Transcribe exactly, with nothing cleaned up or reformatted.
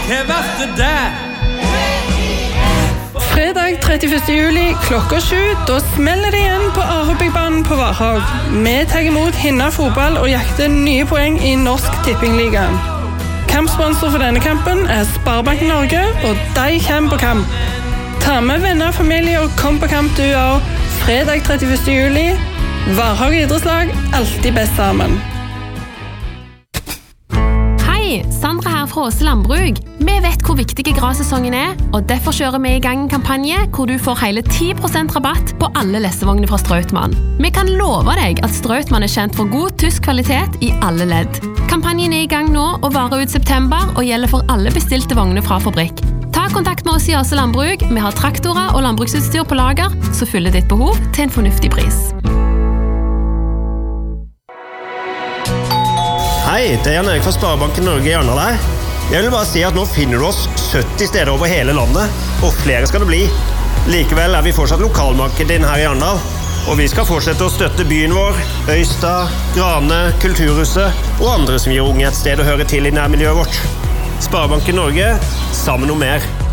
hva verste det? Fredag trettiførste juli klokka sju, da smeller det igjen på Arebygbanen på Varhaug. Vi tar imot Hinna fotball og jakter nye poeng i Norsk Tippingligaen. Kampsponsor for denne kampen er Sparebanken Norge, og de kommer på kamp. Ta med venner, familie og kom på kamp du også. Fredag trettiførste juli. Varhaug idrettslag, alltid best sammen. Hei, Sandra her fra Åse Landbruk. Vi vet hvor viktig grassesongen er, og derfor kjører vi i gang en kampanje hvor du får hele ti prosent rabatt på alle lesevogner fra Strautmann. Vi kan love deg at Strautmann er kjent for god tysk kvalitet i alle ledd. Kampanjen er i gang nå og varer ut september og gjelder for alle bestilte vogner fra fabrikk. Ta kontakt med oss i Åse Landbruk. Vi har traktorer og landbruksutstyr på lager, så fyller ditt behov til en fornuftig pris. Hei, det er Jan Erik fra Sparebanken Norge i Arendal her. Jeg vil bare si at nå finner du oss sytti steder over hele landet, og flere skal det bli. Likevel er vi fortsatt lokalmarkedet din her i Arendal, og vi skal fortsette å støtte byen vår, Øystad, Grane, Kulturhuset og andre som gir unge et sted å høre til i nærmiljøet vårt. Sparebanken Norge, sammen om mer.